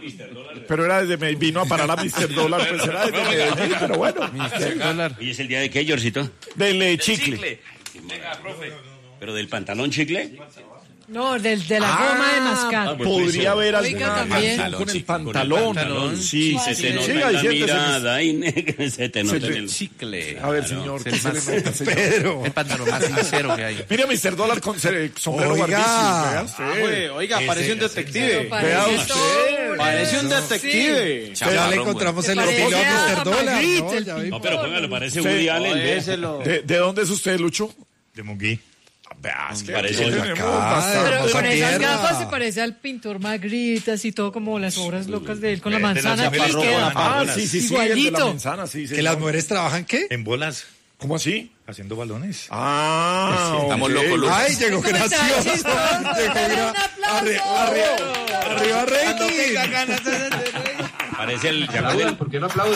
Pero era desde Medellín, vino a parar a Mr. Dólar, pues era desde Medellín, pero bueno. Mr. Dólar. ¿Y es el día de qué, Yorcito? Del chicle. Venga, profe. ¿Pero del pantalón chicle? No, de la goma de mascar. Podría haber Oiga, alguna también. canción con el pantalón. Sí, Se te nota sí, en ahí la siéntese, mirada y se te nota en el... Chicle. A ver, señor, ¿qué se le nota, señor? Pedro. El pantalón más sincero que hay. Mire, Mr. Dólar con sombrero Oiga. barbísimo. Vea usted. Oiga, parece un detective. Vea usted. Parece un detective. Ya le encontramos el Parece estilo a a Mr. Dólar. Madrid, ¿no? el Ya pintor. vi. No, pero póngalo, parece Sí. Woody Allen. ve. Déselo. ¿De dónde es usted, Lucho? De Munguí. Vea, es que Parece aquí el tenemos acá. bastante. Pero Hermosa con esas tierra. gafas se parece al pintor Magritte, así todo como las obras locas de él con la manzana que le chaparrón, queda. Ah, sí, sí, sí, el de la Igualito. manzana, sí. ¿Que señor. las mujeres trabajan qué? En bolas, ¿Cómo así? haciendo balones. Ah, Estamos ok. locos, Lucas. Ay, llegó ¿Cómo está? gracioso. Chistoso. Llegó Un aplauso. arriba, Reiki. Parece el... ¿se acuerdan? ¿Por qué no aplauden?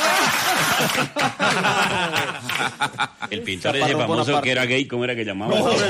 El pintor ese Chaparrón famoso Bonaparte. que era gay, ¿cómo era que llamaba?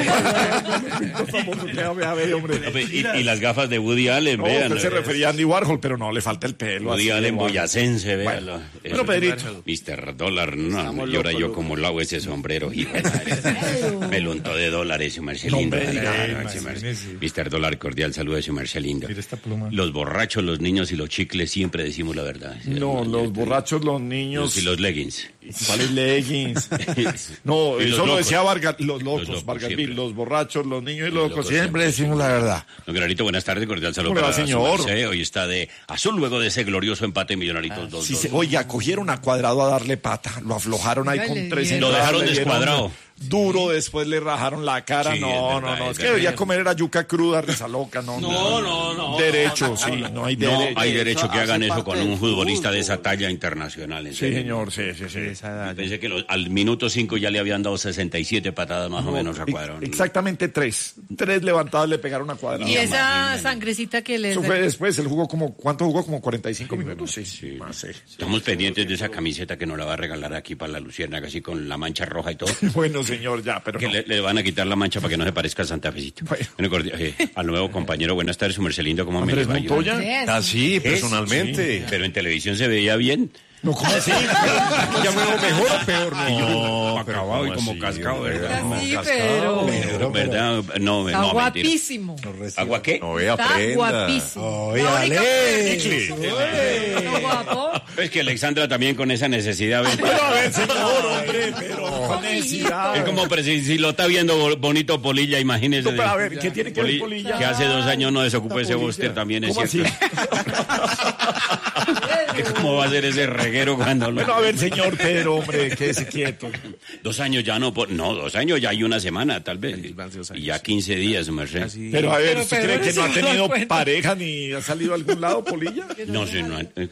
Y las gafas de Woody Allen, No, vean. usted se refería a Andy Warhol, pero no, le falta el pelo. Woody así, Allen Warhol. boyacense, véanlo. Pero Pedrito, Mr. Dólar, no, y ahora yo como lavo ese sombrero, hijo de madre. Me lo untó de dólares, su Marcelindo. Mr. Dólar, cordial saludo a su Marcelindo. Mira esta pluma. Los borrachos, los niños y los chicles siempre decimos la verdad. no, los borrachos, los niños. Y los leggings. ¿Cuáles leggings? No, Y los eso lo locos. decía Vargas, los locos, locos, Vargas siempre. Vil, los borrachos, los niños y Los los locos. locos Siempre decimos la verdad. Don Granito, buenas tardes, cordial saludo ¿Cómo le va, para señor? su merced. Hoy está de azul luego de ese glorioso empate Millonaritos 2-2. Sí, oiga, cogieron a Cuadrado a darle pata, lo aflojaron ahí Oiga, con le 3 dieron. Lo entradas, dejaron le dieron descuadrado. Duro, después le rajaron la cara. Sí, No, es verdad, es es que verdad. debería comer era yuca cruda, risa loca, no. No. Derecho, sí, no hay No derecho. hay derecho que hace hagan eso parte con del un futbolista de esa fútbol. talla internacional. En Sí, serio. señor, sí. Pensé que al minuto 5 ya le habían dado 67 patadas más o menos a Cuadrado. Exactamente 3. 3 levantadas le pegaron a Cuadrado. Y esa sangrecita que le... Eso fue después, él jugó como, ¿cuánto jugó? Como 45 minutos. Sí, más, sí. Estamos pendientes de esa camiseta que nos la va a regalar aquí para la Luciérnaga, así con la mancha roja y todo. Bueno, señor, ya, pero Que no. le van a quitar la mancha para que no se parezca al Santa Fecito. Bueno. Al nuevo compañero, buenas tardes, su Mercelindo, ¿cómo me le Andrés va? Montoya. Ah, sí, personalmente. Pero en televisión se veía bien. No, ¿cómo así? ¿Ya me veo mejor o peor? No, acabado y como cascado, ¿verdad? Sí, pero... ¿Verdad? No, Está no, mentira. guapísimo. ¿Agua qué? No, Está guapísimo. Oye, La única Ale. mujer- No, guapo. Es que Alexandra también con esa necesidad. ¿ves? Pero a ver, señor, hombre, pero con necesidad. Es como si lo está viendo bonito Polilla, imagínese. No, pero a ver, ¿qué tiene que ver Polilla? Que hace 2 años no desocupó ese Polilla. bóster también, es ¿Cómo cierto. ¿Cómo va a ser ese reguero cuando Bueno, a ver, señor Pedro, hombre, quédese quieto. 2 años ya no, 2 años ya hay una semana, tal vez. Y ya 15 días, merced. Pero a ver, Pero ¿usted Pedro cree que no ha sí se tenido da cuenta. pareja ni ha salido a algún lado, Polilla? No sé,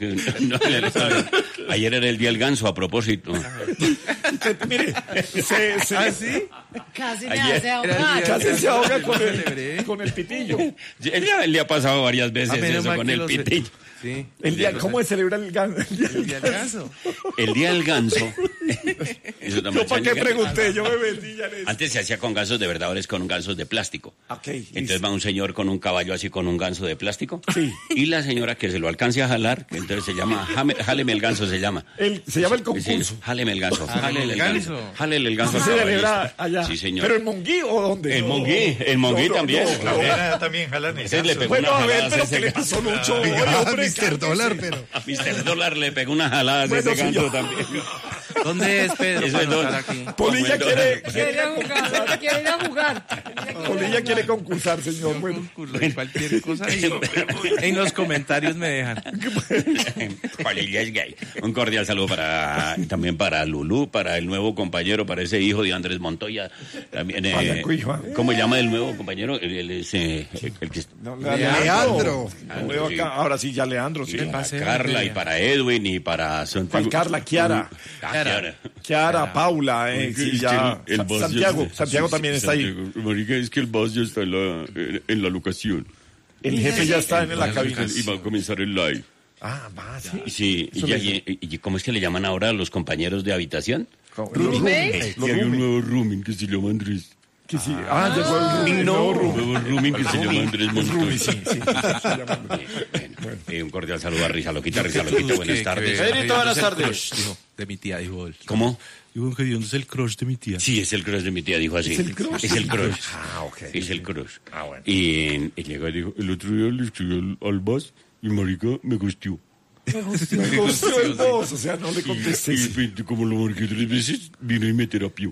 ayer era el día del ganso, a propósito. Mire, Casi me Ayer- hace ahogar. casi se ahoga con el pitillo. Él le ha pasado varias veces eso con el pitillo. Sí. ¿Cómo se celebra el ganso? El día del ganso. El día del ganso. Eso también Yo, ¿para se qué llama- pregunté? Yo me vendí ya en eso. Antes se hacía con gansos de verdad, ahora es con gansos de plástico. Ok, Entonces va un señor con un caballo así con un ganso de plástico. Sí. Y la señora que se lo alcance a jalar, que entonces se llama, jáleme el ganso se llama. Se llama el Sí, concurso. jáleme el ganso, jálele el ganso. ganso. Jálele el ganso. ¿Se al celebra caballista. allá? Sí, señor. ¿Pero en Monguí o dónde? El Monguí también. no. Claro. Era también jalan el Ese le ganso. pegó Bueno, una a ver, jalada pero ese ¿qué le ganso. pasó, Lucho? Oye, Oiga, hombre, Mr. Dólar, cálmese. pero... Mr. Dólar le pegó una jalada a Bueno, ese ganso señor. también. ¿Dónde es Pedro? Eso para es todo. anotar aquí. Polilla quiere Quiere ir a jugar, quiere ir a jugar. Polilla quiere concursar, señor. Bueno, Cualquier cosa ahí. En los comentarios me dejan. Polilla es gay. Un cordial saludo también para Lulú, para el nuevo compañero, para ese hijo de Andrés Montoya. También, Vaya, cuijo. ¿cómo se llama el nuevo compañero? El que no, Leandro. Veo acá. Ahora sí, ya Leandro, sí. para Carla y para Edwin y para Para Carla, Kiara. Kiara, Paula, sí, ya. Santiago también está ahí. Marica, es que el boss ya está en la locación. El jefe ya está en la cabina. Y va a comenzar el live. Ah, va, sí. Y sí, y ¿cómo es que le llaman ahora a los compañeros de habitación? ¿Roommates? Y hay un nuevo rooming que se llama Andrés. Que sí. Llegó el Rumi. No, el Rumi que se llama Andrés Montoya. Sí. Un cordial saludo a Risa Loquita, buenas tardes. Pedrito, buenas tardes. Dijo, de mi tía, dijo él. ¿Cómo? Dijo que Dios es el crush de mi tía. Sí, es el crush de mi tía, dijo así. ¿Es el crush? Es el crush. Ok. Es el crush. Bueno. Y llegó y dijo, el otro día le escribí al Bas y marica me gustió. Me gustó el voz, o sea, no le contesté. Y como lo marqué 3 veces, vino y me terapió.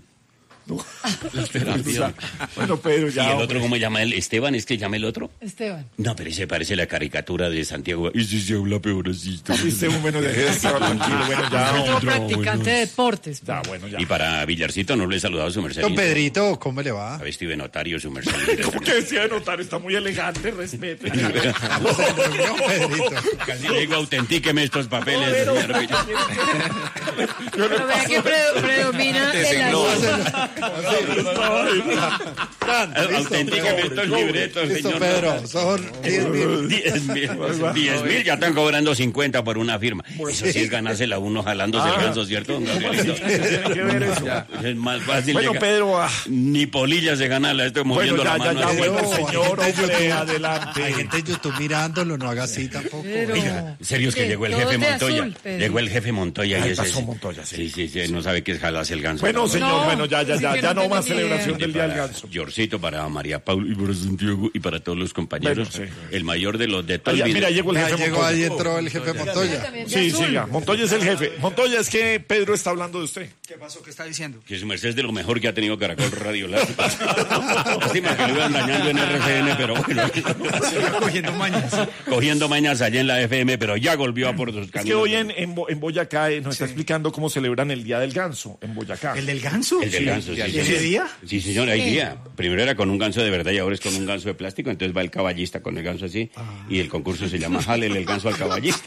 Bueno, Pedro, ¿Y ya. el otro cómo llama él? ¿Esteban? ¿Es que llama el otro? Esteban. No, pero ese parece la caricatura de Santiago. Ese se habla peor así. Viste un menos de gesto, tranquilo. Bueno, ya. Otro practicante de deportes. Ya, bueno, ya. Y para Villarcito no le he saludado a su merced. Don Pedrito, ¿cómo le va? A vestido de notario su merced. ¿Cómo que decía de notar? Está muy elegante, respete. Pedrito. Casi le digo, autentíqueme estos papeles. señor Villar. Pero vea que predomina el Autentíqueme estos libretos, Listo, señor. Pedro, son 10.000. 10.000, ya están cobrando 50 por una firma. Eso sí es ganársela uno jalándose el ganso, ¿cierto? don Gabrielito? Tiene que ver eso. Es más fácil Bueno, llegar. Pedro. Ni polilla se gana, la estoy moviendo Bueno, la ya, mano. ya, así. bueno, Hay señor, gente en hombre, YouTube. adelante. Hay gente en YouTube mirándolo, no haga así tampoco. Pero... Serio es que ¿Qué? llegó el Todo jefe de Montoya. azul, Pedro. Llegó el jefe Montoya y Ay, ese pasó sí. Montoya, sí. Sí, no sabe qué es jalarse el ganso. Bueno, señor, No, bueno, ya que no no más tenía celebración Y del Día del para Ganso. Yorcito, para María Paula y para Santiago y para todos los compañeros. Bueno, sí. El mayor de los de todos. Mira, llegó el Ya jefe llegó, Montoya. ahí entró el jefe Montoya. También de Sí, azul. siga. Montoya es el jefe. Montoya, es que Pedro está hablando de usted. ¿Qué pasó? ¿Qué está diciendo? Que su merced es de lo mejor que ha tenido Caracol Radio. Lástima que lo iban dañando en RCN, pero bueno. Cogiendo mañas. Cogiendo mañas allá en la FM, pero ya volvió a por sus caminos. Es que hoy en Boyacá nos está explicando cómo celebran el Día del Ganso en Boyacá. ¿El del ganso? El del ganso, sí. ¿Y ese día? Sí, señor, hay día. Primero era con un ganso de verdad y ahora es con un ganso de plástico. Entonces va el caballista con el ganso así. Y el concurso se llama Jálele el ganso al caballista.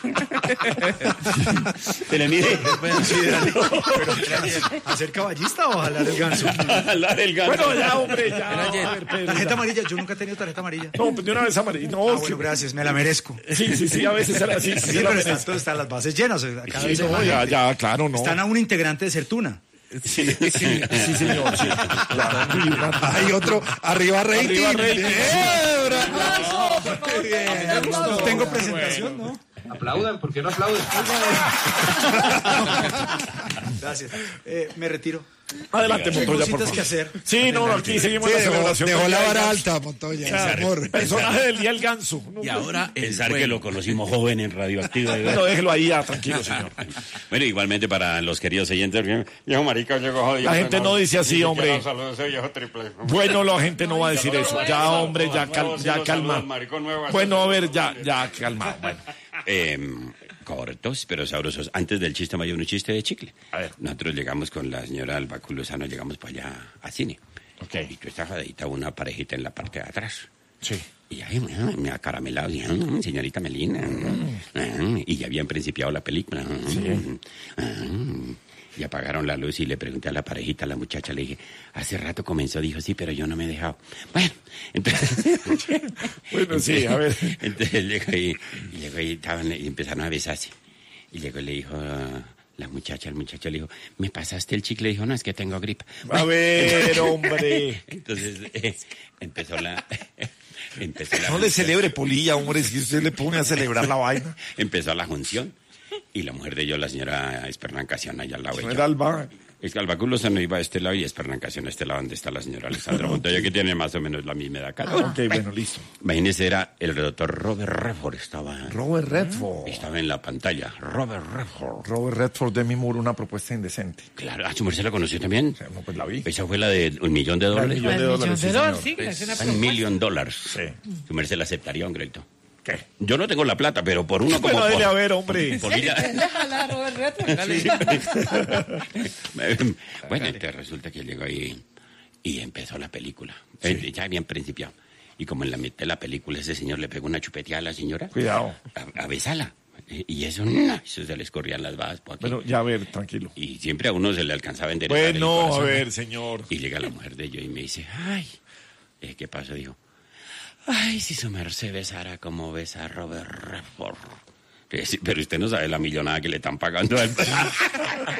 ¿Se le mide? ¿Hacer caballista o jalar el ganso? Jalar el ganso. Bueno, ya, hombre, ya. A ver, Pedro, Tarjeta ya. amarilla, yo nunca he tenido tarjeta amarilla. No, pues de una vez amarilla. No, Ah, bueno, gracias, me la merezco. sí, a veces era así. Sí, pero están las bases llenas. Cada vez Sí, hay no, más ya, gente. ya, claro, no. Están a un integrante de Sertuna. Sí, señor, sí. Claro. Hay otro, arriba rating. Arriba rating. No tengo presentación, ¿no? Aplaudan, ¿por qué no aplauden? Gracias. Me retiro. Adelante, Tengo Montoya, por cositas que favor. hacer. Sí, no, aquí seguimos Sí, la celebración. dejó del la Día del vara Ganso. alta, Montoya. Claro. Amor. Personaje del Día del Ganso. No, Y ahora el Pensar que juego. lo conocimos joven en Radioactiva. no, déjelo ahí, ya, tranquilo, señor. Bueno, igualmente para los queridos oyentes, viejo marica, llegó jodido. La gente no dice así, hombre. Viejo triple. Bueno, la gente no va a decir eso. Ya, hombre, ya calma. Bueno, a ver, ya calma. Bueno. Cortos, pero sabrosos. Antes del chiste, hay un chiste de chicle. A ver. Nosotros llegamos con la señora Albacu Lozano, llegamos para allá a cine. Ok. Y tú estás jadita, una parejita en la parte de atrás. Sí. Y ahí me acaramelado, y, señorita Melina. Y ya habían principiado la película. Y apagaron la luz y le pregunté a la parejita, a la muchacha, le dije, hace rato comenzó, dijo, sí, pero yo no me he dejado. Bueno, entonces... Bueno, sí, a ver. Entonces llegó y y empezaron a besarse. Y llegó y le dijo la muchacha, el muchacho le dijo, ¿me pasaste el chicle? Le dijo, no, es que tengo gripa. A ver, hombre. Entonces empezó la... No le celebre, Polilla, hombre, si usted le pone a celebrar la vaina. Empezó la junción. Y la mujer de yo, la señora Esperancación, allá al lado de No ella. era Alba. Es que Albaculo se no iba a este lado y Esperancación a este lado donde está la señora Alessandra Montoya, que tiene más o menos la misma edad. Ok, bueno, listo. Imagínese, era el doctor Robert Redford, estaba en la pantalla. Robert Redford. De mi muro, una propuesta indecente. Claro, ¿a su merced la conoció también? No, pues la vi. Esa fue la de $1 millón. $1 millón. $1 millón, sí, que es una $1 millón. Sí. Su merced la aceptaría un crédito. ¿Qué? Yo no tengo la plata, pero por uno como... Bueno, dele a ver, hombre. Polilla. Déjala, Robert Redford. Bueno, entonces resulta que llegó ahí y empezó la película. Ya habían principiado. Y como en la mitad de la película ese señor le pegó una chupeteada a la señora. Cuidado. A besarla. Y eso, no, eso se les corrían las babas por aquí. Bueno, ya a ver, tranquilo. Y siempre a uno se le alcanzaba a enderezar el Bueno, a corazón. ver, señor. Y llega la mujer de ellos y me dice, ay, ¿qué pasó? Dijo, ay, si su merced besara como besa a Robert Redford. Sí, pero usted no sabe la millonada que le están pagando a él.